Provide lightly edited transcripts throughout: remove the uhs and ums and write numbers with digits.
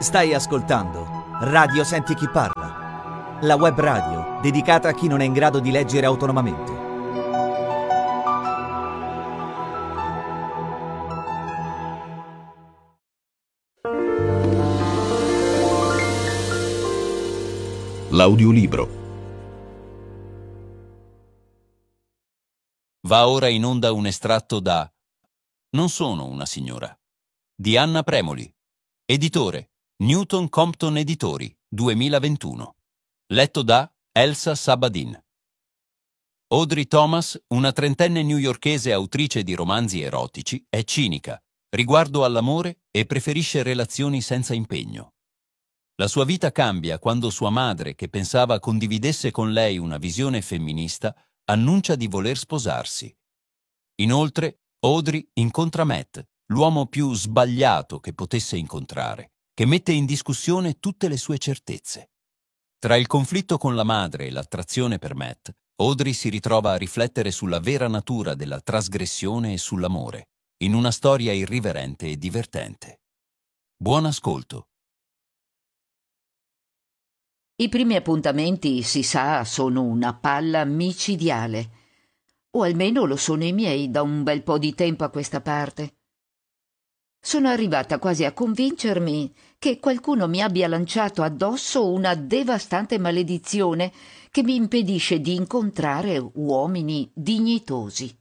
Stai ascoltando Radio Senti Chi Parla, la web radio dedicata a chi non è in grado di leggere autonomamente. L'audiolibro. Va ora in onda un estratto da Non sono una signora di Anna Premoli, editore Newton Compton Editori, 2021, letto da Elsa Sabadin. Audrey Thomas, una trentenne newyorkese autrice di romanzi erotici, è cinica riguardo all'amore e preferisce relazioni senza impegno. La sua vita cambia quando sua madre, che pensava condividesse con lei una visione femminista, annuncia di voler sposarsi. Inoltre, Audrey incontra Matt, l'uomo più sbagliato che potesse incontrare, che mette in discussione tutte le sue certezze. Tra il conflitto con la madre e l'attrazione per Matt, Audrey si ritrova a riflettere sulla vera natura della trasgressione e sull'amore, in una storia irriverente e divertente. Buon ascolto. I primi appuntamenti, si sa, sono una palla micidiale. O almeno lo sono i miei da un bel po' di tempo a questa parte. Sono arrivata quasi a convincermi che qualcuno mi abbia lanciato addosso una devastante maledizione che mi impedisce di incontrare uomini dignitosi.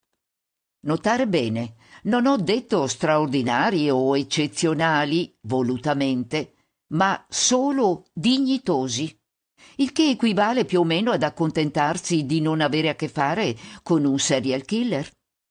Notare bene, non ho detto straordinari o eccezionali, volutamente, ma solo dignitosi, il che equivale più o meno ad accontentarsi di non avere a che fare con un serial killer.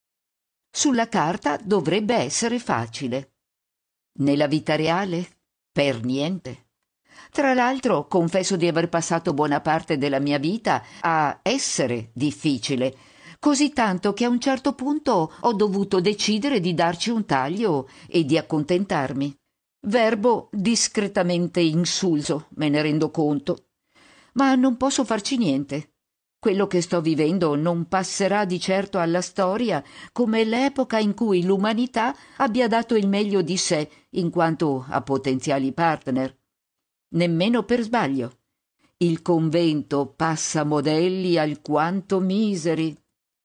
Sulla carta dovrebbe essere facile. Nella vita reale? Per niente. Tra l'altro, confesso di aver passato buona parte della mia vita a essere difficile, così tanto che a un certo punto ho dovuto decidere di darci un taglio e di accontentarmi. Verbo discretamente insulso, me ne rendo conto. Ma non posso farci niente. Quello che sto vivendo non passerà di certo alla storia come l'epoca in cui l'umanità abbia dato il meglio di sé in quanto a potenziali partner. Nemmeno per sbaglio. Il convento passa modelli alquanto miseri.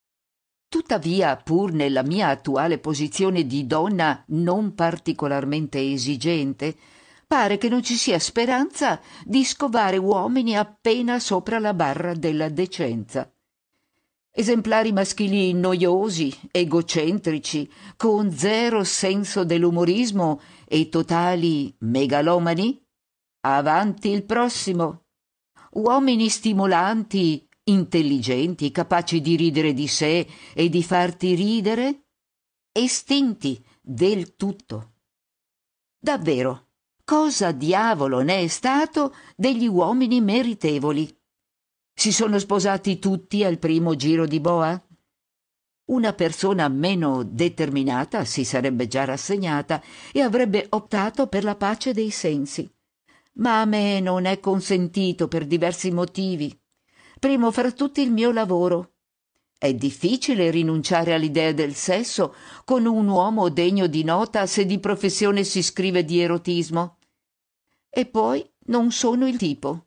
Tuttavia, pur nella mia attuale posizione di donna non particolarmente esigente, pare che non ci sia speranza di scovare uomini appena sopra la barra della decenza. Esemplari maschili noiosi, egocentrici, con zero senso dell'umorismo e totali megalomani? Avanti il prossimo. Uomini stimolanti, intelligenti, capaci di ridere di sé e di farti ridere? Estinti del tutto. Davvero. Cosa diavolo ne è stato degli uomini meritevoli? Si sono sposati tutti al primo giro di boa? Una persona meno determinata si sarebbe già rassegnata e avrebbe optato per la pace dei sensi. Ma a me non è consentito per diversi motivi. Primo fra tutti il mio lavoro. È difficile rinunciare all'idea del sesso con un uomo degno di nota se di professione si scrive di erotismo. E poi non sono il tipo.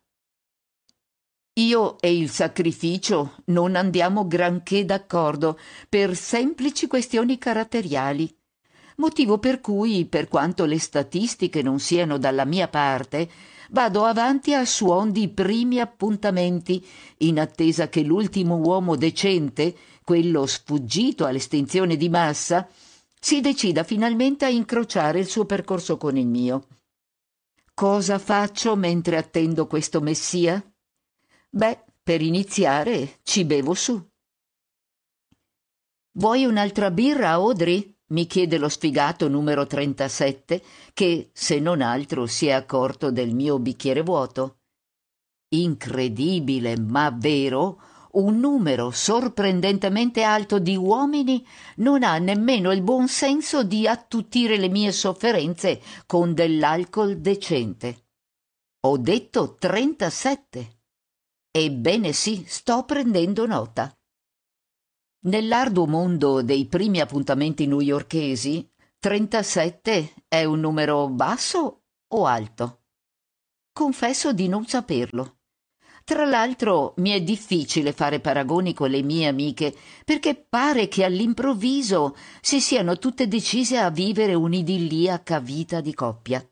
Io e il sacrificio non andiamo granché d'accordo per semplici questioni caratteriali, motivo per cui, per quanto le statistiche non siano dalla mia parte, vado avanti a suon di primi appuntamenti, in attesa che l'ultimo uomo decente, quello sfuggito all'estinzione di massa, si decida finalmente a incrociare il suo percorso con il mio. Cosa faccio mentre attendo questo messia? Beh, per iniziare ci bevo su. Vuoi un'altra birra, Audrey? Mi chiede lo sfigato numero 37, che, se non altro, si è accorto del mio bicchiere vuoto. Incredibile, ma vero, un numero sorprendentemente alto di uomini non ha nemmeno il buon senso di attutire le mie sofferenze con dell'alcol decente. Ho detto 37. Ebbene sì, sto prendendo nota. Nell'arduo mondo dei primi appuntamenti newyorkesi, 37 è un numero basso o alto? Confesso di non saperlo. Tra l'altro mi è difficile fare paragoni con le mie amiche, perché pare che all'improvviso si siano tutte decise a vivere un'idilliaca vita di coppia.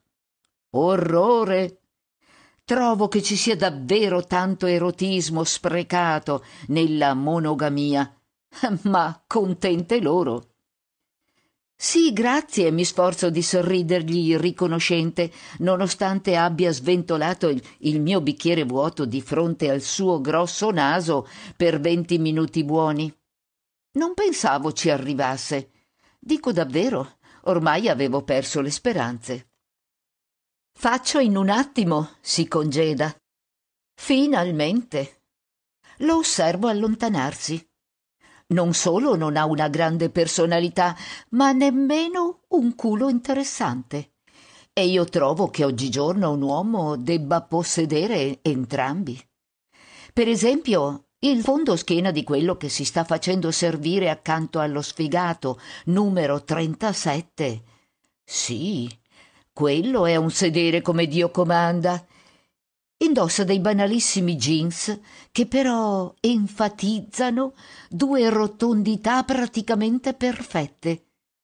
Orrore! Trovo che ci sia davvero tanto erotismo sprecato nella monogamia, ma contente loro. Sì, grazie, mi sforzo di sorridergli riconoscente, nonostante abbia sventolato il mio bicchiere vuoto di fronte al suo grosso naso per 20 minuti buoni. Non pensavo ci arrivasse. Dico davvero, ormai avevo perso le speranze. Faccio in un attimo, si congeda. Finalmente. Lo osservo allontanarsi. Non solo non ha una grande personalità, ma nemmeno un culo interessante. E io trovo che oggigiorno un uomo debba possedere entrambi. Per esempio, il fondoschiena di quello che si sta facendo servire accanto allo sfigato, numero 37. Sì, quello è un sedere come Dio comanda. Indossa dei banalissimi jeans che però enfatizzano due rotondità praticamente perfette.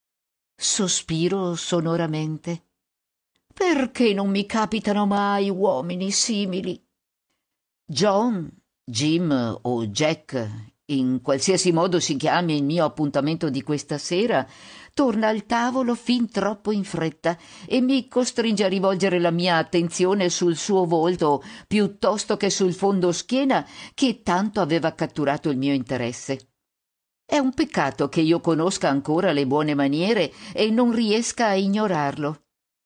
Sospiro sonoramente. Perché non mi capitano mai uomini simili? John, Jim o Jack, in qualsiasi modo si chiami il mio appuntamento di questa sera, torna al tavolo fin troppo in fretta e mi costringe a rivolgere la mia attenzione sul suo volto piuttosto che sul fondoschiena che tanto aveva catturato il mio interesse. È un peccato che io conosca ancora le buone maniere e non riesca a ignorarlo.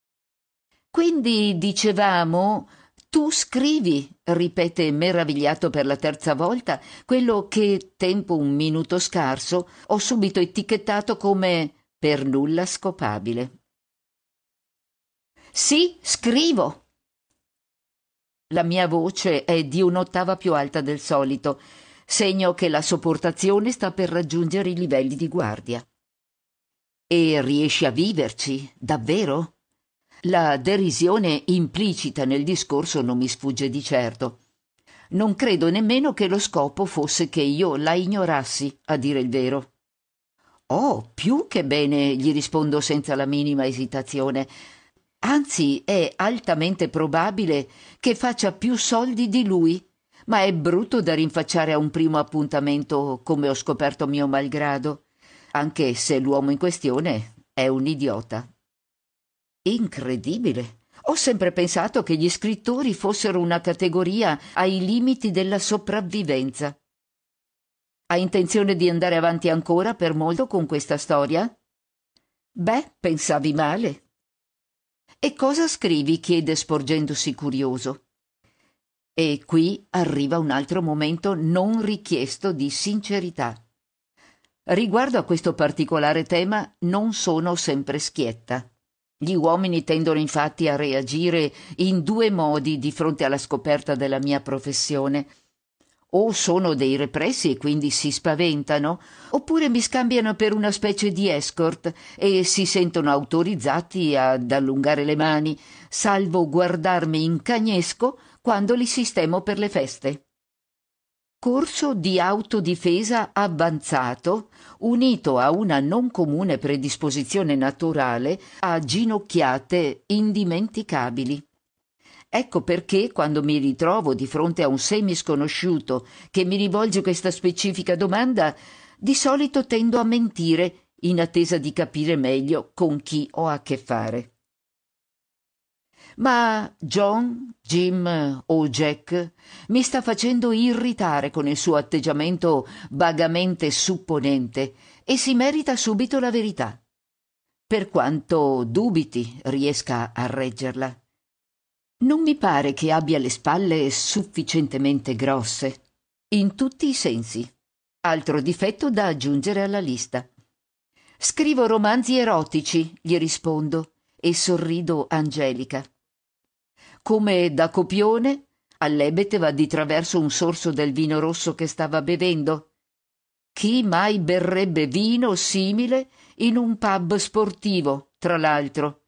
Quindi dicevamo, tu scrivi, ripete meravigliato per la terza volta, quello che, tempo un minuto scarso, ho subito etichettato come per nulla scopabile. Sì, scrivo. La mia voce è di un'ottava più alta del solito, segno che la sopportazione sta per raggiungere i livelli di guardia. E riesci a viverci, davvero? La derisione implicita nel discorso non mi sfugge di certo. Non credo nemmeno che lo scopo fosse che io la ignorassi, a dire il vero. Oh, più che bene, gli rispondo senza la minima esitazione. Anzi, è altamente probabile che faccia più soldi di lui, ma è brutto da rinfacciare a un primo appuntamento, come ho scoperto mio malgrado, anche se l'uomo in questione è un idiota. Incredibile. Ho sempre pensato che gli scrittori fossero una categoria ai limiti della sopravvivenza. Hai intenzione di andare avanti ancora per molto con questa storia? Beh, pensavi male. E cosa scrivi? Chiede sporgendosi curioso. E qui arriva un altro momento non richiesto di sincerità. Riguardo a questo particolare tema non sono sempre schietta. Gli uomini tendono infatti a reagire in due modi di fronte alla scoperta della mia professione. O sono dei repressi e quindi si spaventano, oppure mi scambiano per una specie di escort e si sentono autorizzati ad allungare le mani, salvo guardarmi in cagnesco quando li sistemo per le feste. Corso di autodifesa avanzato, unito a una non comune predisposizione naturale a ginocchiate indimenticabili. Ecco perché, quando mi ritrovo di fronte a un semisconosciuto che mi rivolge questa specifica domanda, di solito tendo a mentire in attesa di capire meglio con chi ho a che fare. Ma John, Jim o Jack mi sta facendo irritare con il suo atteggiamento vagamente supponente e si merita subito la verità, per quanto dubiti riesca a reggerla. Non mi pare che abbia le spalle sufficientemente grosse, in tutti i sensi. Altro difetto da aggiungere alla lista. Scrivo romanzi erotici, gli rispondo, e sorrido angelica. Come da copione, all'ebete va di traverso un sorso del vino rosso che stava bevendo. Chi mai berrebbe vino simile in un pub sportivo, tra l'altro?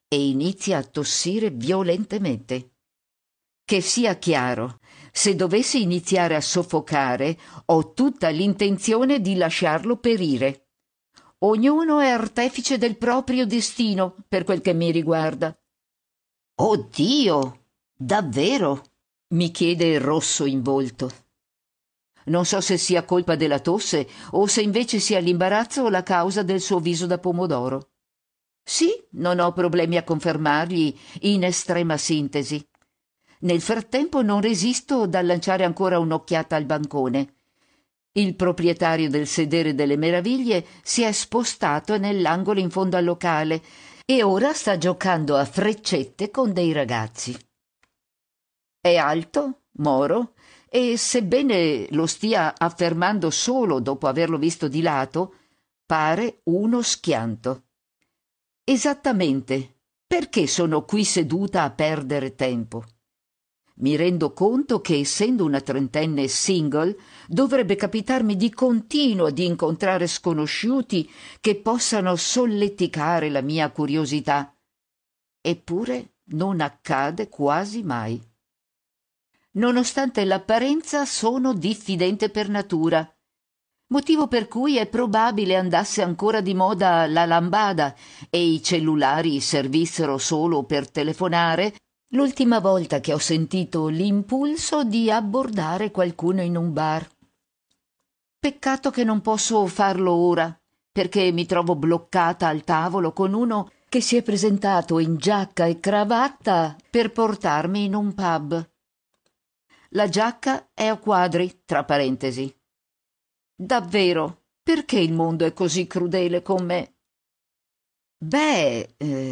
e inizia a tossire violentemente. Che sia chiaro, se dovessi iniziare a soffocare, ho tutta l'intenzione di lasciarlo perire. Ognuno è artefice del proprio destino, per quel che mi riguarda. Oh Dio! Davvero? Mi chiede rosso in volto. Non so se sia colpa della tosse o se invece sia l'imbarazzo o la causa del suo viso da pomodoro. Sì, non ho problemi a confermargli in estrema sintesi. Nel frattempo non resisto dal lanciare ancora un'occhiata al bancone. Il proprietario del sedere delle meraviglie si è spostato nell'angolo in fondo al locale e ora sta giocando a freccette con dei ragazzi. È alto, moro, e sebbene lo stia affermando solo dopo averlo visto di lato, pare uno schianto. Esattamente, perché sono qui seduta a perdere tempo? Mi rendo conto che, essendo una trentenne single, dovrebbe capitarmi di continuo di incontrare sconosciuti che possano solleticare la mia curiosità. Eppure non accade quasi mai. Nonostante l'apparenza, sono diffidente per natura, motivo per cui è probabile andasse ancora di moda la lambada e i cellulari servissero solo per telefonare l'ultima volta che ho sentito l'impulso di abbordare qualcuno in un bar. Peccato che non posso farlo ora, perché mi trovo bloccata al tavolo con uno che si è presentato in giacca e cravatta per portarmi in un pub. La giacca è a quadri, tra parentesi. Davvero, perché il mondo è così crudele con me? Beh,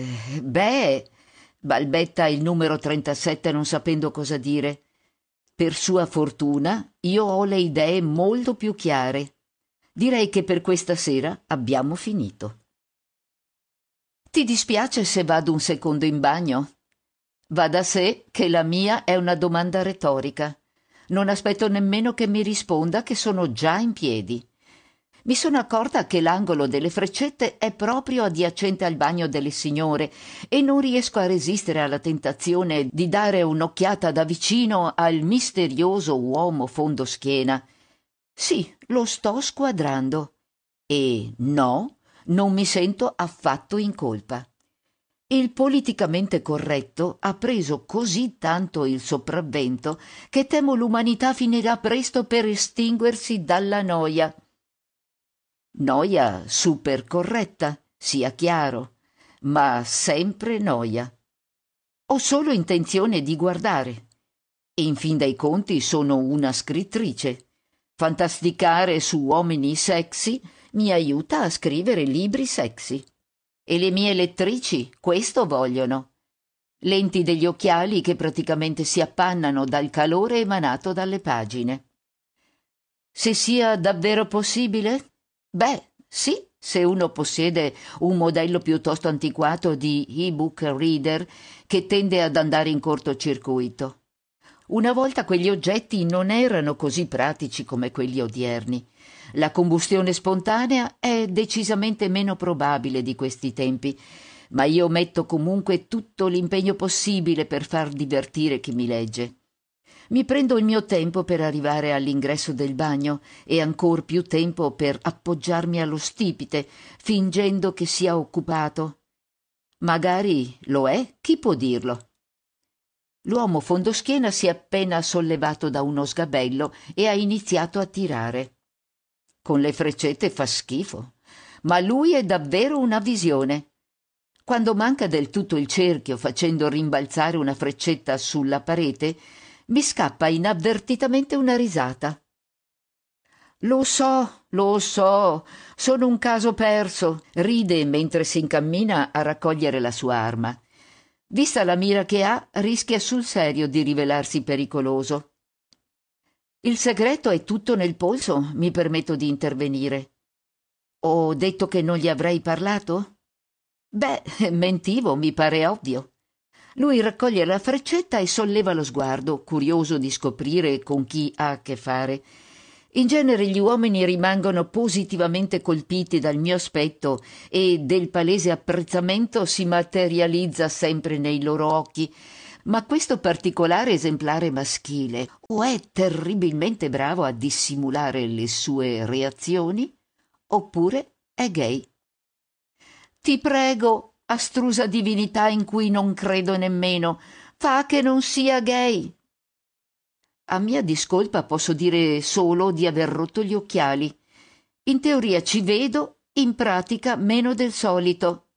balbetta il numero 37 non sapendo cosa dire. Per sua fortuna io ho le idee molto più chiare. Direi che per questa sera abbiamo finito. Ti dispiace se vado un secondo in bagno? Va da sé che la mia è una domanda retorica. Non aspetto nemmeno che mi risponda che sono già in piedi. Mi sono accorta che l'angolo delle freccette è proprio adiacente al bagno delle signore e non riesco a resistere alla tentazione di dare un'occhiata da vicino al misterioso uomo fondoschiena. Sì, lo sto squadrando. E no, non mi sento affatto in colpa. Il politicamente corretto ha preso così tanto il sopravvento che temo l'umanità finirà presto per estinguersi dalla noia. Noia super corretta, sia chiaro, ma sempre noia. Ho solo intenzione di guardare. E in fin dei conti sono una scrittrice. Fantasticare su uomini sexy mi aiuta a scrivere libri sexy. E le mie lettrici questo vogliono. Lenti degli occhiali che praticamente si appannano dal calore emanato dalle pagine. Se sia davvero possibile? Beh, sì, se uno possiede un modello piuttosto antiquato di e-book reader che tende ad andare in cortocircuito. Una volta quegli oggetti non erano così pratici come quelli odierni. La combustione spontanea è decisamente meno probabile di questi tempi, ma io metto comunque tutto l'impegno possibile per far divertire chi mi legge. Mi prendo il mio tempo per arrivare all'ingresso del bagno e ancor più tempo per appoggiarmi allo stipite, fingendo che sia occupato. Magari lo è, chi può dirlo? L'uomo fondoschiena si è appena sollevato da uno sgabello e ha iniziato a tirare. Con le freccette fa schifo, ma lui è davvero una visione. Quando manca del tutto il cerchio facendo rimbalzare una freccetta sulla parete, mi scappa inavvertitamente una risata. Lo so, sono un caso perso, ride mentre si incammina a raccogliere la sua arma. Vista la mira che ha, rischia sul serio di rivelarsi pericoloso. Il segreto è tutto nel polso, mi permetto di intervenire. Ho detto che non gli avrei parlato? Beh, mentivo, mi pare ovvio. Lui raccoglie la freccetta e solleva lo sguardo, curioso di scoprire con chi ha a che fare, In genere gli uomini rimangono positivamente colpiti dal mio aspetto e del palese apprezzamento si materializza sempre nei loro occhi, ma questo particolare esemplare maschile o è terribilmente bravo a dissimulare le sue reazioni, oppure è gay. Ti prego, astrusa divinità in cui non credo nemmeno, fa che non sia gay. A mia discolpa posso dire solo di aver rotto gli occhiali. In teoria ci vedo, in pratica meno del solito.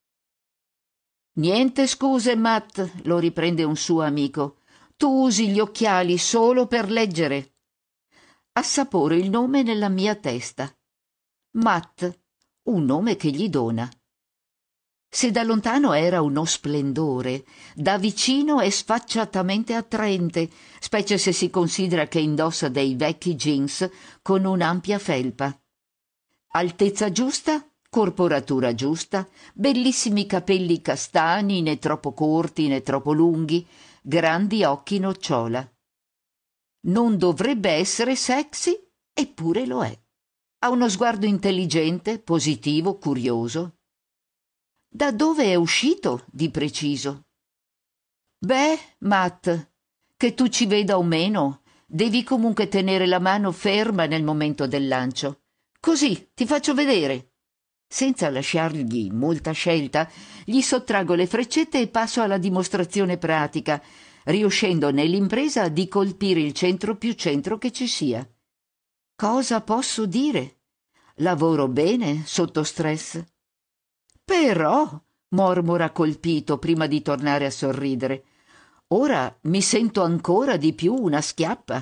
Niente scuse, Matt, lo riprende un suo amico. Tu usi gli occhiali solo per leggere. Assaporo il nome nella mia testa. Matt, un nome che gli dona. Se da lontano era uno splendore, da vicino è sfacciatamente attraente, specie se si considera che indossa dei vecchi jeans con un'ampia felpa. Altezza giusta, corporatura giusta, bellissimi capelli castani, né troppo corti né troppo lunghi, grandi occhi nocciola. Non dovrebbe essere sexy, eppure lo è. Ha uno sguardo intelligente, positivo, curioso. Da dove è uscito, di preciso? Beh, Matt, che tu ci veda o meno, devi comunque tenere la mano ferma nel momento del lancio. Così, ti faccio vedere. Senza lasciargli molta scelta, gli sottraggo le freccette e passo alla dimostrazione pratica, riuscendo nell'impresa di colpire il centro più centro che ci sia. Cosa posso dire? Lavoro bene sotto stress. Però, mormora colpito prima di tornare a sorridere, ora mi sento ancora di più una schiappa.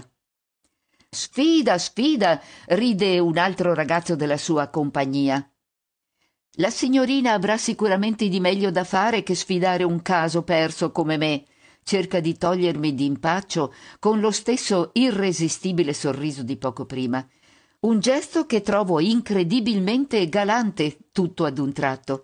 Sfida, sfida, ride un altro ragazzo della sua compagnia. La signorina avrà sicuramente di meglio da fare che sfidare un caso perso come me. Cerca di togliermi d'impaccio con lo stesso irresistibile sorriso di poco prima. Un gesto che trovo incredibilmente galante tutto ad un tratto.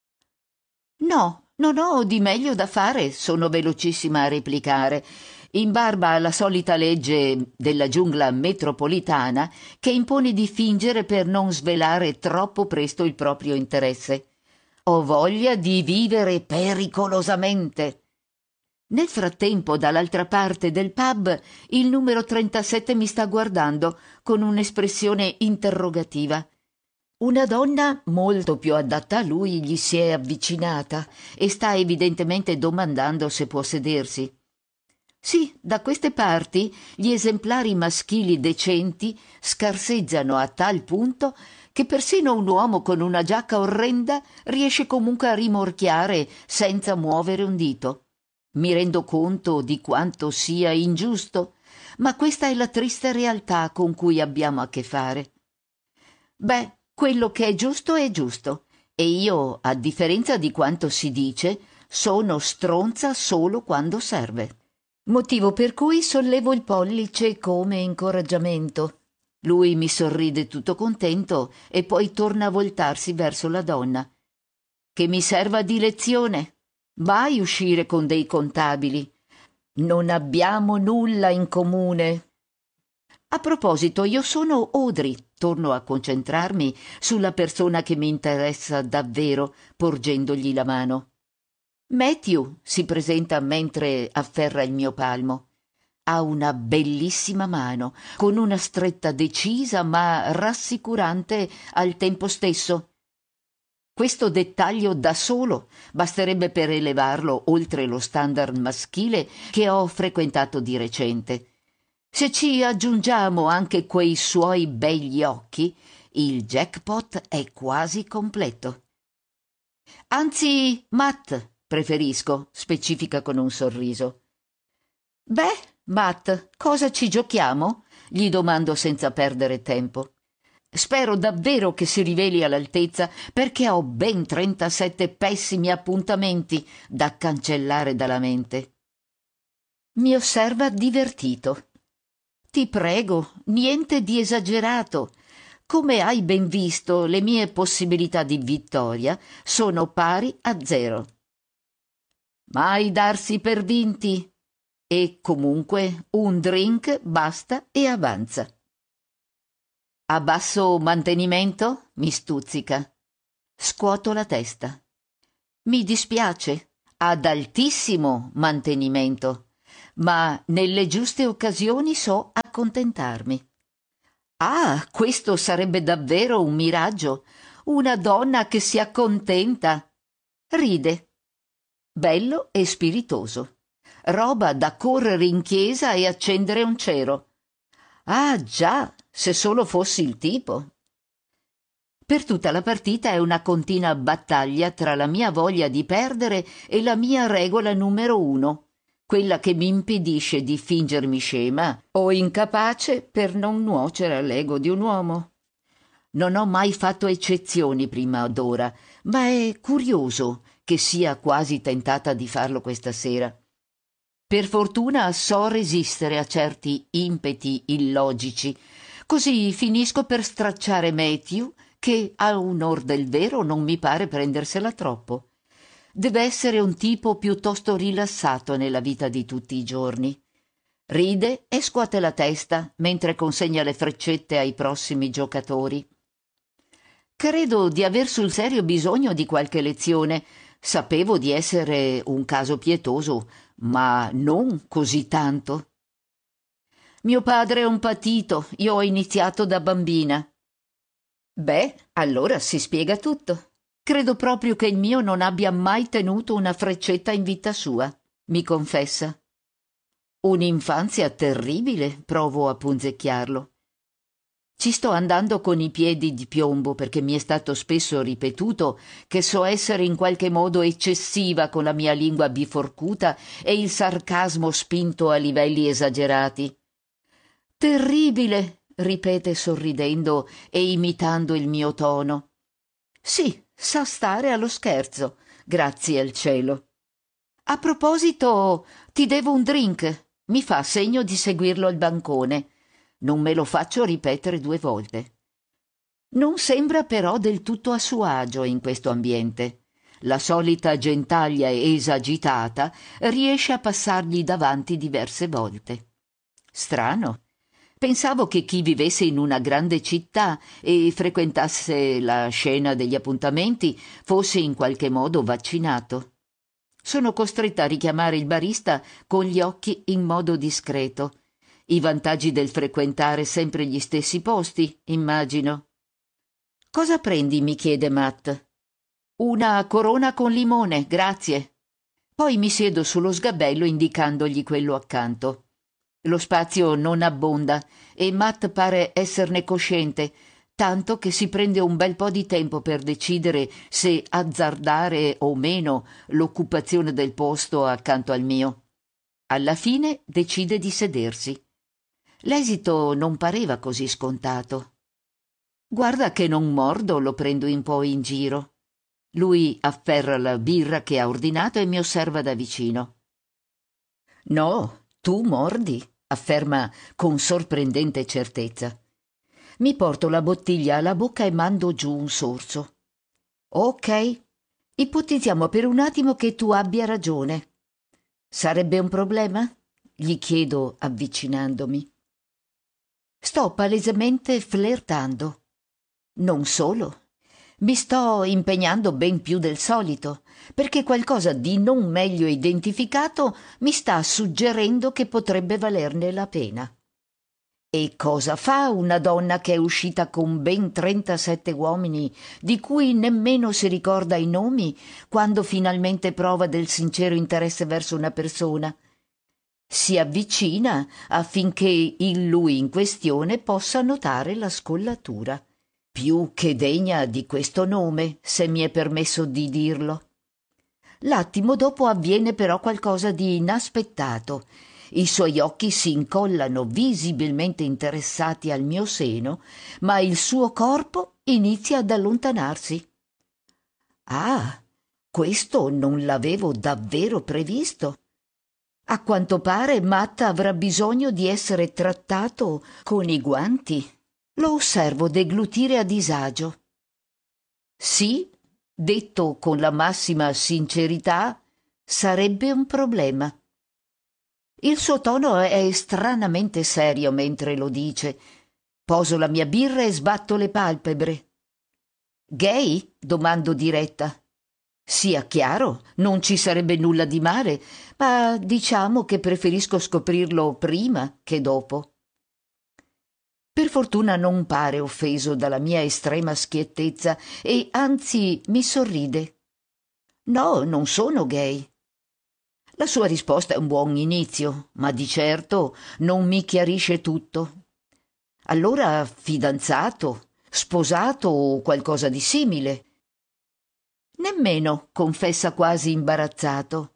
No, non ho di meglio da fare, sono velocissima a replicare, in barba alla solita legge della giungla metropolitana che impone di fingere per non svelare troppo presto il proprio interesse. Ho voglia di vivere pericolosamente. Nel frattempo, dall'altra parte del pub, il numero 37 mi sta guardando con un'espressione interrogativa. Una donna molto più adatta a lui gli si è avvicinata e sta evidentemente domandando se può sedersi. Sì, da queste parti gli esemplari maschili decenti scarseggiano a tal punto che persino un uomo con una giacca orrenda riesce comunque a rimorchiare senza muovere un dito. Mi rendo conto di quanto sia ingiusto, ma questa è la triste realtà con cui abbiamo a che fare. Beh, quello che è giusto e io, a differenza di quanto si dice, sono stronza solo quando serve. Motivo per cui sollevo il pollice come incoraggiamento. Lui mi sorride tutto contento e poi torna a voltarsi verso la donna. Che mi serva di lezione. Vai uscire con dei contabili. Non abbiamo nulla in comune. A proposito, io sono Audrey. Torno a concentrarmi sulla persona che mi interessa davvero, porgendogli la mano. Matthew si presenta mentre afferra il mio palmo. Ha una bellissima mano, con una stretta decisa ma rassicurante al tempo stesso. Questo dettaglio da solo basterebbe per elevarlo oltre lo standard maschile che ho frequentato di recente. Se ci aggiungiamo anche quei suoi begli occhi, il jackpot è quasi completo. Anzi, Matt, preferisco, specifica con un sorriso. Beh, Matt, cosa ci giochiamo? Gli domando senza perdere tempo. Spero davvero che si riveli all'altezza perché ho ben 37 pessimi appuntamenti da cancellare dalla mente. Mi osserva divertito. Ti prego, niente di esagerato. Come hai ben visto, le mie possibilità di vittoria sono pari a 0. Mai darsi per vinti. E comunque un drink basta e avanza. A basso mantenimento? Mi stuzzica. Scuoto la testa. Mi dispiace, ad altissimo mantenimento, ma nelle giuste occasioni so accontentarmi. Ah, questo sarebbe davvero un miraggio, una donna che si accontenta. Ride. Bello e spiritoso. Roba da correre in chiesa e accendere un cero. Ah, già, se solo fossi il tipo. Per tutta la partita è una continua battaglia tra la mia voglia di perdere e la mia regola numero 1, quella che mi impedisce di fingermi scema o incapace per non nuocere all'ego di un uomo. Non ho mai fatto eccezioni prima d'ora, ma è curioso che sia quasi tentata di farlo questa sera. Per fortuna so resistere a certi impeti illogici, così finisco per stracciare Matthew, che a onor del vero non mi pare prendersela troppo. Deve essere un tipo piuttosto rilassato nella vita di tutti i giorni. Ride e scuote la testa mentre consegna le freccette ai prossimi giocatori. Credo di aver sul serio bisogno di qualche lezione. Sapevo di essere un caso pietoso, ma non così tanto. Mio padre è un patito, io ho iniziato da bambina. Beh, allora si spiega tutto. Credo proprio che il mio non abbia mai tenuto una freccetta in vita sua, mi confessa. Un'infanzia terribile, provo a punzecchiarlo. Ci sto andando con i piedi di piombo perché mi è stato spesso ripetuto che so essere in qualche modo eccessiva con la mia lingua biforcuta e il sarcasmo spinto a livelli esagerati. Terribile, ripete sorridendo e imitando il mio tono. Sì, sa stare allo scherzo, grazie al cielo. A proposito, ti devo un drink. Mi fa segno di seguirlo al bancone. Non me lo faccio ripetere 2 volte. Non sembra però del tutto a suo agio in questo ambiente. La solita gentaglia esagitata riesce a passargli davanti diverse volte. Strano. Pensavo che chi vivesse in una grande città e frequentasse la scena degli appuntamenti fosse in qualche modo vaccinato. Sono costretta a richiamare il barista con gli occhi in modo discreto. I vantaggi del frequentare sempre gli stessi posti, immagino. Cosa prendi? Mi chiede Matt. Una corona con limone, grazie. Poi mi siedo sullo sgabello indicandogli quello accanto. Lo spazio non abbonda e Matt pare esserne cosciente, tanto che si prende un bel po' di tempo per decidere se azzardare o meno l'occupazione del posto accanto al mio. Alla fine decide di sedersi. L'esito non pareva così scontato. Guarda che non mordo, lo prendo un po' in giro. Lui afferra la birra che ha ordinato e mi osserva da vicino. No, tu mordi, afferma con sorprendente certezza. Mi porto la bottiglia alla bocca e mando giù un sorso. Ok, ipotizziamo per un attimo che tu abbia ragione. Sarebbe un problema? Gli chiedo avvicinandomi. Sto palesemente flirtando. Non solo. Mi sto impegnando ben più del solito, perché qualcosa di non meglio identificato mi sta suggerendo che potrebbe valerne la pena. E cosa fa una donna che è uscita con ben 37 uomini, di cui nemmeno si ricorda i nomi, quando finalmente prova del sincero interesse verso una persona? Si avvicina affinché il lui in questione possa notare la scollatura. Più che degna di questo nome, se mi è permesso di dirlo. L'attimo dopo avviene però qualcosa di inaspettato. I suoi occhi si incollano visibilmente interessati al mio seno, ma il suo corpo inizia ad allontanarsi. Ah, questo non l'avevo davvero previsto. A quanto pare Matt avrà bisogno di essere trattato con i guanti. Lo osservo deglutire a disagio. Sì, detto con la massima sincerità, sarebbe un problema. Il suo tono è stranamente serio mentre lo dice. Poso la mia birra e sbatto le palpebre. Gay? Domando diretta. Sia chiaro, non ci sarebbe nulla di male, ma diciamo che preferisco scoprirlo prima che dopo. Per fortuna non pare offeso dalla mia estrema schiettezza e anzi mi sorride. No, non sono gay. La sua risposta è un buon inizio, ma di certo non mi chiarisce tutto. Allora fidanzato, sposato o qualcosa di simile? Nemmeno, confessa quasi imbarazzato.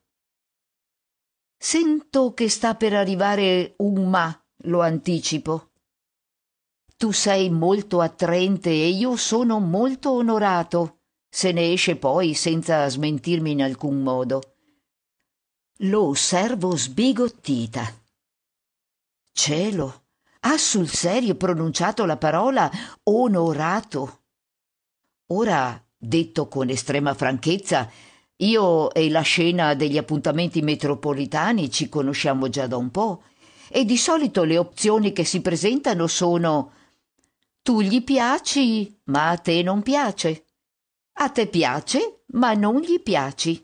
Sento che sta per arrivare un ma, lo anticipo. Tu sei molto attraente e io sono molto onorato, se ne esce poi senza smentirmi in alcun modo. Lo osservo sbigottita. Cielo, ha sul serio pronunciato la parola onorato? Ora, detto con estrema franchezza, io e la scena degli appuntamenti metropolitani ci conosciamo già da un po' e di solito le opzioni che si presentano sono: tu gli piaci, ma a te non piace. A te piace, ma non gli piaci.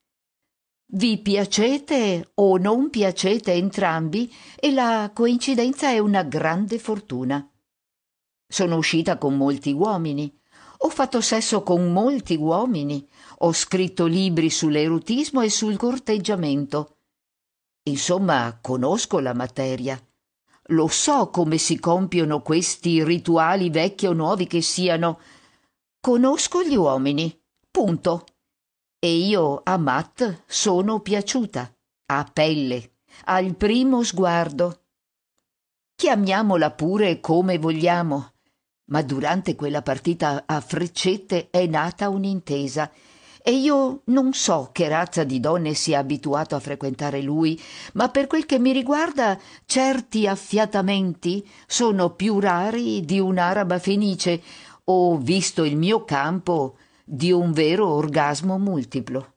Vi piacete o non piacete entrambi e la coincidenza è una grande fortuna. Sono uscita con molti uomini, ho fatto sesso con molti uomini, ho scritto libri sull'erotismo e sul corteggiamento. Insomma, conosco la materia. Lo so come si compiono questi rituali vecchi o nuovi che siano. Conosco gli uomini, punto. E io a Matt sono piaciuta, a pelle, al primo sguardo. Chiamiamola pure come vogliamo, ma durante quella partita a freccette è nata un'intesa e io non so che razza di donne sia abituato a frequentare lui, ma per quel che mi riguarda certi affiatamenti sono più rari di un'araba fenice o, visto il mio campo, di un vero orgasmo multiplo.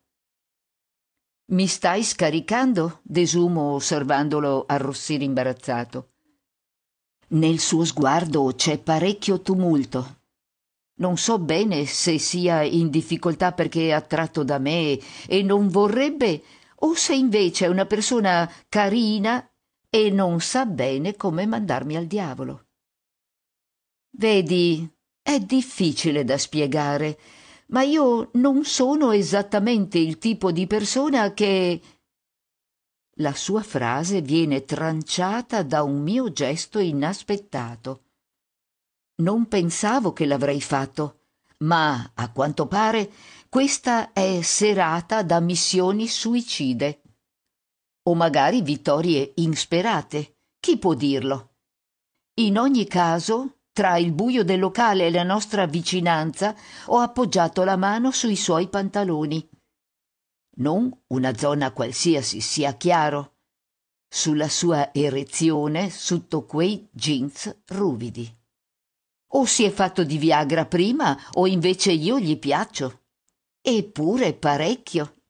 Mi stai scaricando? Desumo osservandolo arrossire imbarazzato. Nel suo sguardo c'è parecchio tumulto. Non so bene se sia in difficoltà perché è attratto da me e non vorrebbe, o se invece è una persona carina e non sa bene come mandarmi al diavolo. Vedi, è difficile da spiegare, ma io non sono esattamente il tipo di persona che... La sua frase viene tranciata da un mio gesto inaspettato. Non pensavo che l'avrei fatto, ma a quanto pare questa è serata da missioni suicide. O magari vittorie insperate, chi può dirlo? In ogni caso, tra il buio del locale e la nostra vicinanza, ho appoggiato la mano sui suoi pantaloni. Non una zona qualsiasi, sia chiaro, sulla sua erezione sotto quei jeans ruvidi. O si è fatto di Viagra prima, o invece io gli piaccio. Eppure parecchio.